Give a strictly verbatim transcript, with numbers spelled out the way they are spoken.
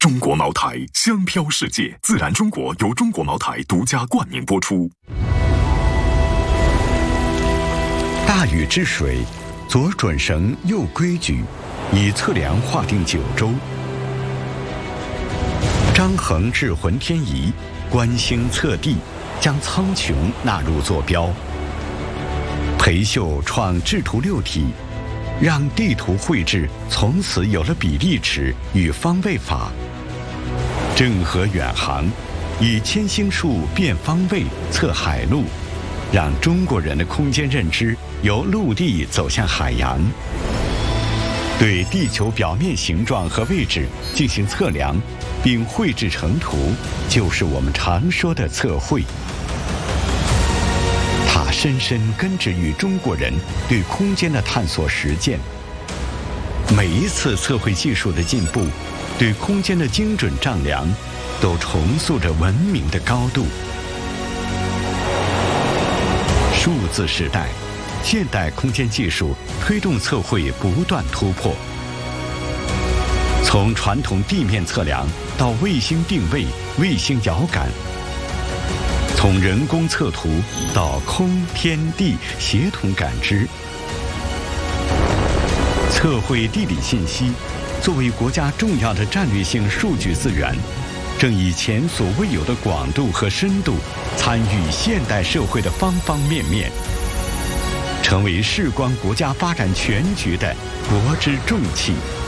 中国茅台，香飘世界。自然中国由中国茅台独家冠名播出。 大禹治水，左准绳，右规矩，以测量划定九州。张衡治浑天仪，观星测地，将苍穹纳入坐标。裴秀创制图六体，让地图绘制从此有了比例尺与方位法。郑和远航，以千星术变方位测海陆，让中国人的空间认知由陆地走向海洋。对地球表面形状和位置进行测量，并绘制成图，就是我们常说的测绘。它深深根植于中国人对空间的探索实践。每一次测绘技术的进步，对空间的精准丈量，都重塑着文明的高度。数字时代，现代空间技术推动测绘不断突破。从传统地面测量到卫星定位、卫星遥感，从人工测图到空天地协同感知。测绘地理信息作为国家重要的战略性数据资源，正以前所未有的广度和深度参与现代社会的方方面面，成为事关国家发展全局的国之重器。